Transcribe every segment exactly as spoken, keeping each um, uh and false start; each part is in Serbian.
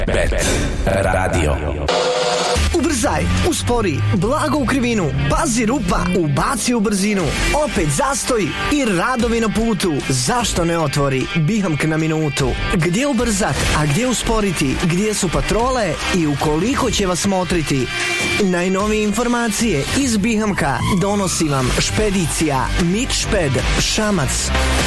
Bet Radio. Ubrzaj, uspori, blago u krivinu, pazi rupa, ubaci u brzinu, opet zastoj i radovi na putu. Zašto ne otvori Bihamk na minutu? Gdje ubrzat, a gdje usporiti, gdje su patrole i ukoliko će vas motriti? Najnovije informacije iz Bihamka donosi vam špedicija Mitšped Šamac.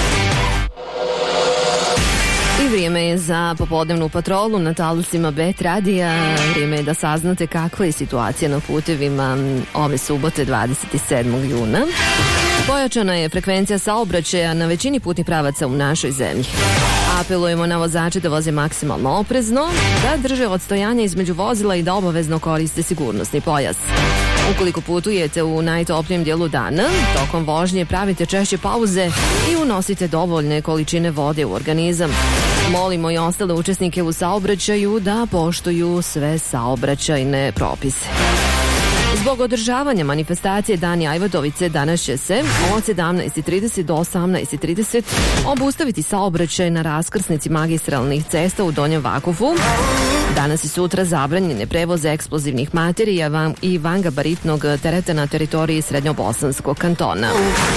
I vrijeme je za popodnevnu patrolu na talusima Bet Radija. Vrijeme je da saznate kakva je situacija na putevima ove subote dvadeset sedmog juna. Pojačana je frekvencija saobraćaja na većini putnih pravaca u našoj zemlji. Apelujemo na vozače da voze maksimalno oprezno, da drže odstojanje između vozila i da obavezno koriste sigurnosni pojas. Ukoliko putujete u najtoplijem dijelu dana, tokom vožnje pravite češće pauze i unosite dovoljne količine vode u organizam. Molimo i ostale učesnike u saobraćaju da poštuju sve saobraćajne propise. Zbog održavanja manifestacije Dani Ajvadovice danas će se od sedamnaest i trideset do osamnaest i trideset obustaviti saobraćaj na raskrsnici magistralnih cesta u Donjem Vakufu. Danas i sutra zabranjen je prevoz eksplozivnih materija i vangabaritnog tereta na teritoriji Srednjobosanskog kantona.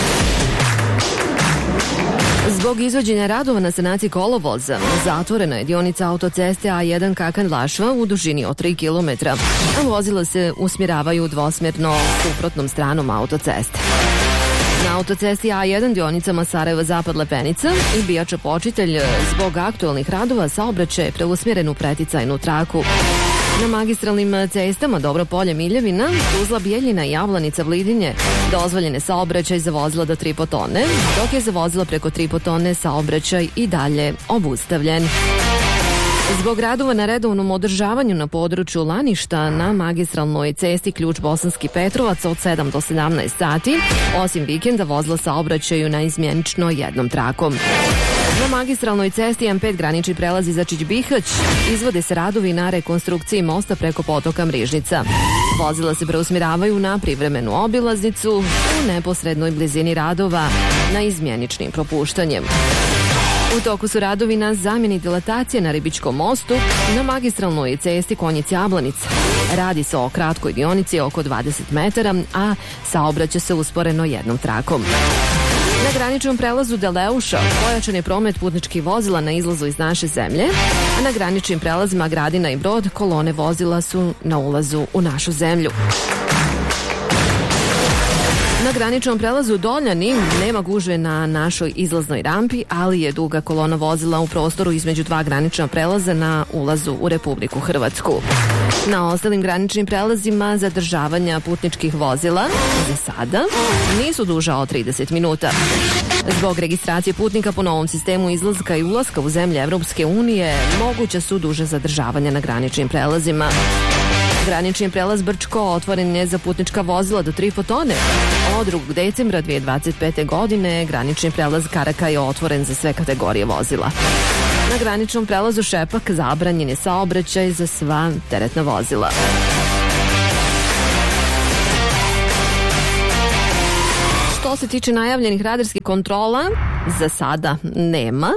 Zbog izvođenja radova na sanaciji kolovoza, zatvorena je dionica autoceste A jedan Kakan-Lašva u dužini od tri kilometra, a vozila se usmjeravaju dvosmjerno suprotnom stranom autoceste. Na autocesti A jedan dionicama Sarajeva-Zapad Lepenica i Bijača Počitelj zbog aktualnih radova saobraćaj je preusmjeren u preticajnu traku. Na magistralnim cestama Dobro Polje Miljevina, Tuzla Bijeljina i Javlanica Vlidinje dozvoljene saobraćaj za vozila do tri i po tone, dok je za vozila preko tri i po tone saobraćaj i dalje obustavljen. Zbog radova na redovnom održavanju na području Laništa na magistralnoj cesti Ključ Bosanski Petrovac od sedam do sedamnaest sati, osim vikenda vozila saobraćaju na izmjenično jednom trakom. Na magistralnoj cesti M pet granični prelazi Začić Bihać izvode se radovi na rekonstrukciji mosta preko potoka Mrižnica. Vozila se preusmjeravaju na privremenu obilaznicu u neposrednoj blizini radova na izmjeničnim propuštanjem. U toku su radovi na zamjeni dilatacije na Ribičkom mostu na magistralnoj cesti Konjic-Jablanica. Radi se o kratkoj dionici oko dvadeset metara, a saobraća se usporeno jednom trakom. Na graničnom prelazu Deleuša pojačan je promet putničkih vozila na izlazu iz naše zemlje, a na graničnim prelazima Gradina i Brod kolone vozila su na ulazu u našu zemlju. Na graničnom prelazu Doljani nema gužve na našoj izlaznoj rampi, ali je duga kolona vozila u prostoru između dva granična prelaza na ulazu u Republiku Hrvatsku. Na ostalim graničnim prelazima zadržavanja putničkih vozila za sada nisu duža od trideset minuta. Zbog registracije putnika po novom sistemu izlaska i ulaska u zemlje Evropske unije moguća su duže zadržavanja na graničnim prelazima. Granični prelaz Brčko otvoren je za putnička vozila do tri i po tone. Od drugog decembra dvije tisuće dvadeset pete. godine granični prelaz Karaka je otvoren za sve kategorije vozila. Na graničnom prelazu Šepak zabranjen je saobraćaj za sva teretna vozila. Što se tiče najavljenih radarskih kontrola, za sada nema.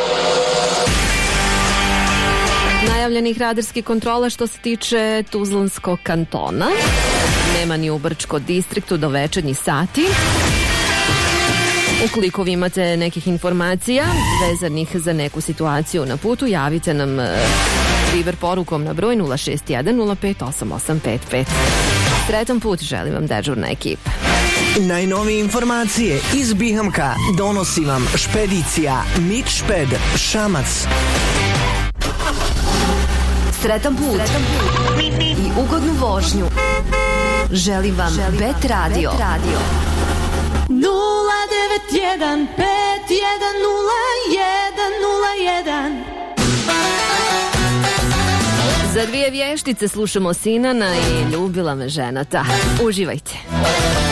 Najavljenih radarskih kontrola što se tiče Tuzlanskog kantona. Nema ni u Brčko distriktu do večernjih sati. Ukoliko vi imate nekih informacija vezanih za neku situaciju na putu, javite nam Viber porukom na broj nula šest jedan nula pet osam osam pet pet. Sretan put želim vam dežurna ekipa. Najnovije informacije iz Bihamka donosi vam špedicija Mitšped Šamac. Sretan put, Sretan put. I ugodnu vožnju. Želim vam Želim Bet Radio. Bet Radio. nula devet jedan pet jedan nula jedan nula jedan. Za dvije vještice slušamo Sinana i Ljubila me ženata. Uživajte.